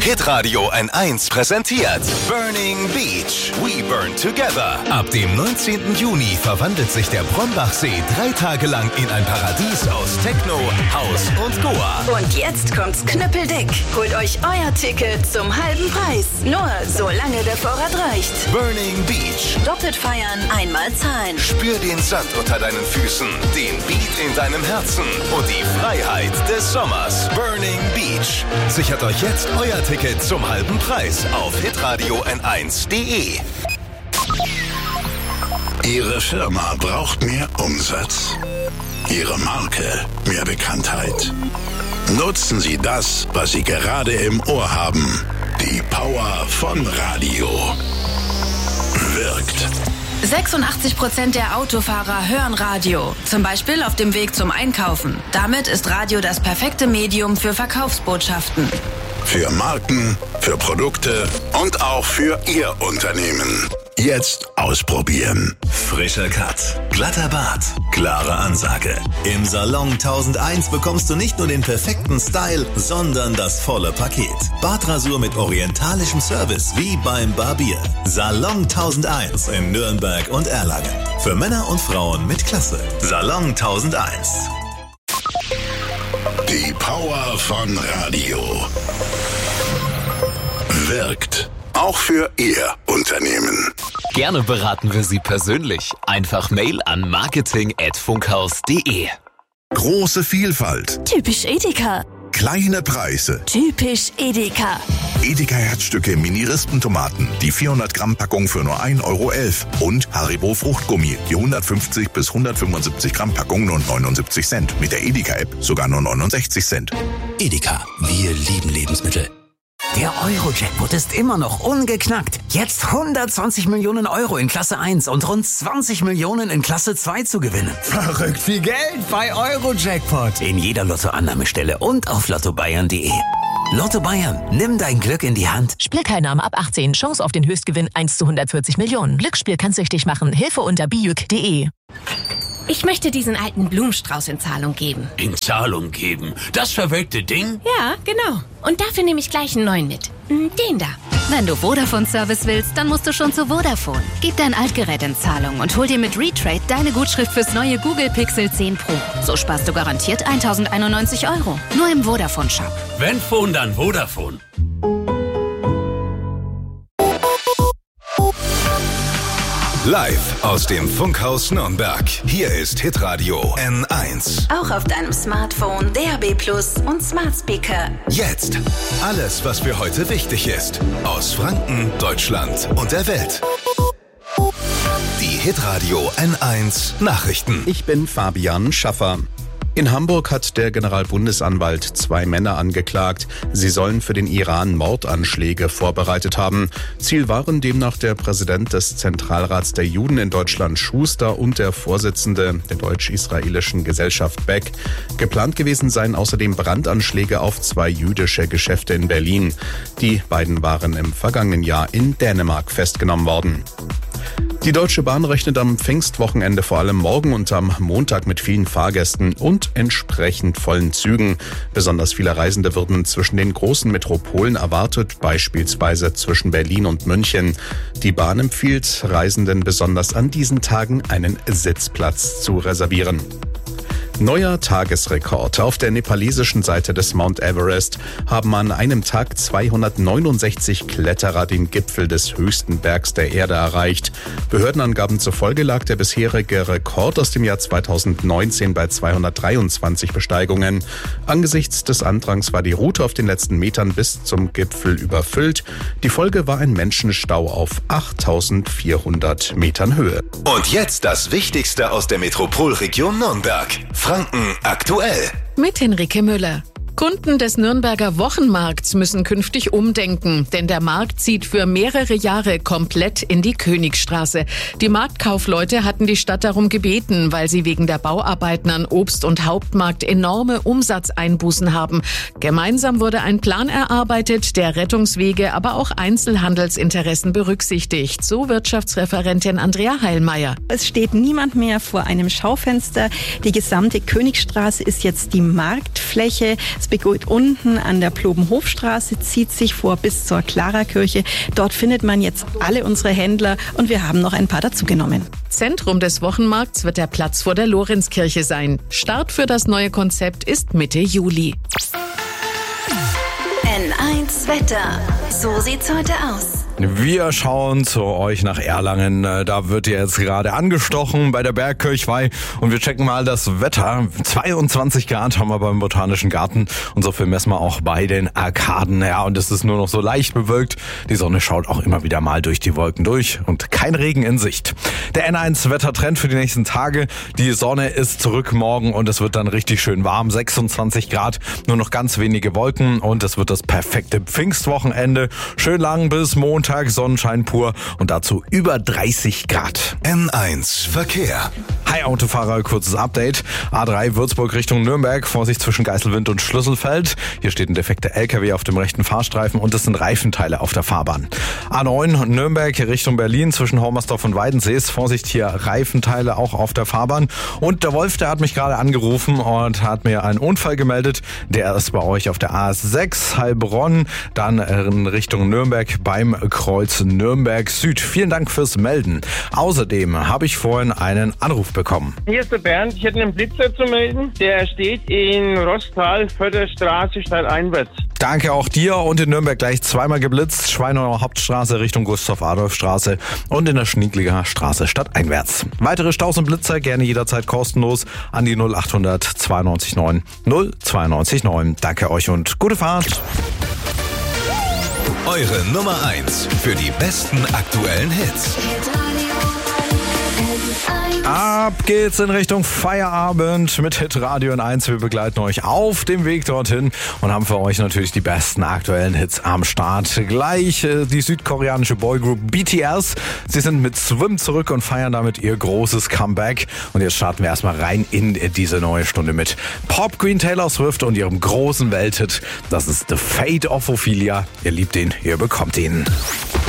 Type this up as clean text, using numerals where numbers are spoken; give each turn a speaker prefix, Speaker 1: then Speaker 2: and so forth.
Speaker 1: Hitradio N1 präsentiert Burning Beach. We burn together. Ab dem 19. Juni verwandelt sich der Brombachsee 3 Tage lang in ein Paradies aus Techno, House und Goa.
Speaker 2: Und jetzt kommt's knüppeldick. Holt euch euer Ticket zum halben Preis. Nur solange der Vorrat reicht.
Speaker 1: Burning Beach.
Speaker 2: Doppelt feiern, einmal zahlen.
Speaker 1: Spür den Sand unter deinen Füßen, den Beat in deinem Herzen und die Freiheit des Sommers. Burning Beach. Sichert euch jetzt euer Ticket zum halben Preis auf hitradio n1.de.
Speaker 3: Ihre Firma braucht mehr Umsatz. Ihre Marke mehr Bekanntheit. Nutzen Sie das, was Sie gerade im Ohr haben. Die Power von Radio. Wirkt.
Speaker 2: 86% der Autofahrer hören Radio. Zum Beispiel auf dem Weg zum Einkaufen. Damit ist Radio das perfekte Medium für Verkaufsbotschaften.
Speaker 3: Für Marken, für Produkte und auch für Ihr Unternehmen. Jetzt ausprobieren.
Speaker 1: Frischer Cut, glatter Bart, klare Ansage. Im Salon 1001 bekommst du nicht nur den perfekten Style, sondern das volle Paket. Bartrasur mit orientalischem Service wie beim Barbier. Salon 1001 in Nürnberg und Erlangen. Für Männer und Frauen mit Klasse. Salon 1001.
Speaker 3: Die Power von Radio. Wirkt. Auch für Ihr Unternehmen.
Speaker 4: Gerne beraten wir Sie persönlich. Einfach Mail an marketing@funkhaus.de.
Speaker 5: Große Vielfalt.
Speaker 2: Typisch Edeka.
Speaker 5: Kleine Preise.
Speaker 2: Typisch Edeka.
Speaker 5: Edeka Herzstücke Mini-Rispentomaten. Die 400 Gramm Packung für nur 1,11 €. Und Haribo Fruchtgummi. Die 150 bis 175 Gramm Packung nur 79 Cent. Mit der Edeka-App sogar nur 69 Cent.
Speaker 6: Edeka, wir lieben Lebensmittel.
Speaker 7: Der Euro-Jackpot ist immer noch ungeknackt. Jetzt 120 Millionen Euro in Klasse 1 und rund 20 Millionen in Klasse 2 zu gewinnen.
Speaker 8: Verrückt viel Geld bei Euro-Jackpot.
Speaker 7: In jeder Lottoannahmestelle und auf lottobayern.de. Lotto Bayern, nimm dein Glück in die Hand.
Speaker 9: Spielteilnahme ab 18. Chance auf den Höchstgewinn 1 zu 140 Millionen. Glücksspiel kann süchtig machen. Hilfe unter biuk.de.
Speaker 10: Ich möchte diesen alten Blumenstrauß in Zahlung geben.
Speaker 6: In Zahlung geben? Das verwelkte Ding?
Speaker 10: Ja, genau. Und dafür nehme ich gleich einen neuen mit. Den da.
Speaker 11: Wenn du Vodafone-Service willst, dann musst du schon zu Vodafone. Gib dein Altgerät in Zahlung und hol dir mit Retrade deine Gutschrift fürs neue Google Pixel 10 Pro. So sparst du garantiert 1.091 €. Nur im Vodafone-Shop.
Speaker 6: Wenn Phone, dann Vodafone.
Speaker 1: Live aus dem Funkhaus Nürnberg. Hier ist Hitradio N1.
Speaker 2: Auch auf deinem Smartphone, DAB+ und Smart Speaker.
Speaker 1: Jetzt alles, was für heute wichtig ist. Aus Franken, Deutschland und der Welt. Die Hitradio N1 Nachrichten.
Speaker 12: Ich bin Fabian Schaffer. In Hamburg hat der Generalbundesanwalt 2 Männer angeklagt. Sie sollen für den Iran Mordanschläge vorbereitet haben. Ziel waren demnach der Präsident des Zentralrats der Juden in Deutschland, Schuster, und der Vorsitzende der deutsch-israelischen Gesellschaft Beck. Geplant gewesen seien außerdem Brandanschläge auf 2 jüdische Geschäfte in Berlin. Die beiden waren im vergangenen Jahr in Dänemark festgenommen worden. Die Deutsche Bahn rechnet am Pfingstwochenende vor allem morgen und am Montag mit vielen Fahrgästen und entsprechend vollen Zügen. Besonders viele Reisende würden zwischen den großen Metropolen erwartet, beispielsweise zwischen Berlin und München. Die Bahn empfiehlt Reisenden besonders an diesen Tagen einen Sitzplatz zu reservieren. Neuer Tagesrekord. Auf der nepalesischen Seite des Mount Everest haben an einem Tag 269 Kletterer den Gipfel des höchsten Bergs der Erde erreicht. Behördenangaben zufolge lag der bisherige Rekord aus dem Jahr 2019 bei 223 Besteigungen. Angesichts des Andrangs war die Route auf den letzten Metern bis zum Gipfel überfüllt. Die Folge war ein Menschenstau auf 8.400 Metern Höhe.
Speaker 1: Und jetzt das Wichtigste aus der Metropolregion Nürnberg. Franken aktuell.
Speaker 13: Mit Henrike Müller. Kunden des Nürnberger Wochenmarkts müssen künftig umdenken, denn der Markt zieht für mehrere Jahre komplett in die Königstraße. Die Marktkaufleute hatten die Stadt darum gebeten, weil sie wegen der Bauarbeiten an Obst- und Hauptmarkt enorme Umsatzeinbußen haben. Gemeinsam wurde ein Plan erarbeitet, der Rettungswege, aber auch Einzelhandelsinteressen berücksichtigt, so Wirtschaftsreferentin Andrea Heilmeier.
Speaker 14: Es steht niemand mehr vor einem Schaufenster. Die gesamte Königstraße ist jetzt die Marktfläche, Es beginnt unten an der Plobenhofstraße, zieht sich vor bis zur Klarakirche. Dort findet man jetzt alle unsere Händler und wir haben noch ein paar dazugenommen.
Speaker 13: Zentrum des Wochenmarkts wird der Platz vor der Lorenzkirche sein. Start für das neue Konzept ist Mitte Juli.
Speaker 2: N1 Wetter. So sieht's heute aus.
Speaker 15: Wir schauen zu euch nach Erlangen. Da wird jetzt gerade angestochen bei der Bergkirchweih und wir checken mal das Wetter. 22 Grad haben wir beim Botanischen Garten und so viel messen wir auch bei den Arkaden. Ja, und es ist nur noch so leicht bewölkt. Die Sonne schaut auch immer wieder mal durch die Wolken durch und kein Regen in Sicht. Der N1 Wettertrend für die nächsten Tage. Die Sonne ist zurück morgen und es wird dann richtig schön warm. 26 Grad, nur noch ganz wenige Wolken und es wird das perfekte Pfingstwochenende. Schön lang bis Montag. Sonnenschein pur und dazu über 30 Grad.
Speaker 1: N1 Verkehr.
Speaker 15: Hi Autofahrer, kurzes Update. A3 Würzburg Richtung Nürnberg, Vorsicht zwischen Geiselwind und Schlüsselfeld. Hier steht ein defekter LKW auf dem rechten Fahrstreifen und es sind Reifenteile auf der Fahrbahn. A9 Nürnberg Richtung Berlin zwischen Hormersdorf und Weidensees. Vorsicht, hier Reifenteile auch auf der Fahrbahn. Und der Wolf, der hat mich gerade angerufen und hat mir einen Unfall gemeldet. Der ist bei euch auf der A6 Heilbronn, dann in Richtung Nürnberg beim Kreuz Nürnberg Süd. Vielen Dank fürs Melden. Außerdem habe ich vorhin einen Anruf bekommen.
Speaker 16: Hier ist der Bernd. Ich hätte einen Blitzer zu melden. Der steht in Rostal, Förderstraße, stadteinwärts.
Speaker 15: Danke auch dir und in Nürnberg gleich zweimal geblitzt. Schweinauer Hauptstraße Richtung Gustav-Adolf-Straße und in der Schnieklinger Straße stadteinwärts. Weitere Staus und Blitzer gerne jederzeit kostenlos an die 0800 92 9 092 9. Danke euch und gute Fahrt.
Speaker 1: Eure Nummer 1 für die besten aktuellen Hits.
Speaker 15: Ab geht's in Richtung Feierabend mit Hitradio N1. Wir begleiten euch auf dem Weg dorthin und haben für euch natürlich die besten aktuellen Hits am Start. Gleich die südkoreanische Boygroup BTS. Sie sind mit Swim zurück und feiern damit ihr großes Comeback. Und jetzt starten wir erstmal rein in diese neue Stunde mit Pop Queen Taylor Swift und ihrem großen Welthit. Das ist The Fate of Ophelia. Ihr liebt ihn, ihr bekommt ihn.